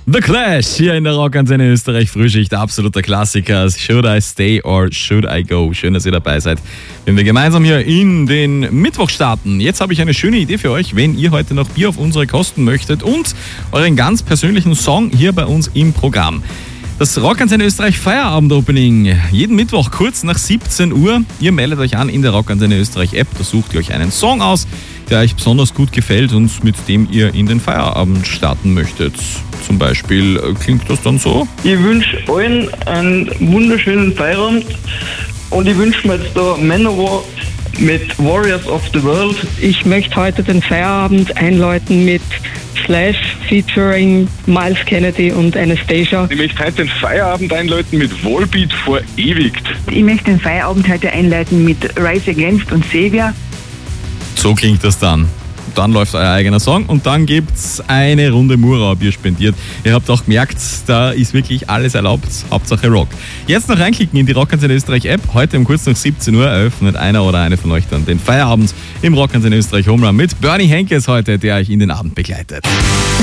The Clash hier in der Rockantenne Österreich Frühschicht, absoluter Klassiker. Should I stay or should I go? Schön, dass ihr dabei seid, wenn wir gemeinsam hier in den Mittwoch starten. Jetzt habe ich eine schöne Idee für euch, wenn ihr heute noch Bier auf unsere Kosten möchtet und euren ganz persönlichen Song hier bei uns im Programm. Das Rockantenne Österreich Feierabend-Opening, jeden Mittwoch kurz nach 17 Uhr. Ihr meldet euch an in der Rockantenne Österreich App, da sucht ihr euch einen Song aus, der euch besonders gut gefällt und mit dem ihr in den Feierabend starten möchtet. Zum Beispiel klingt das dann so. Ich wünsche allen einen wunderschönen Feierabend und ich wünsche mir jetzt da Manowar mit Warriors of the World. Ich möchte heute den Feierabend einläuten mit Slash featuring Miles Kennedy und Anastasia. Ich möchte heute den Feierabend einläuten mit Volbeat verewigt. Ich möchte den Feierabend heute einleiten mit Rise Against und Savior. So klingt das dann. Dann läuft euer eigener Song und dann gibt's eine Runde Murau-Bier spendiert. Ihr habt auch gemerkt, da ist wirklich alles erlaubt, Hauptsache Rock. Jetzt noch reinklicken in die Rockantenne Österreich App. Heute um kurz nach 17 Uhr eröffnet einer oder eine von euch dann den Feierabend im Rockantenne Österreich Homerun mit Bernie Henkes heute, der euch in den Abend begleitet.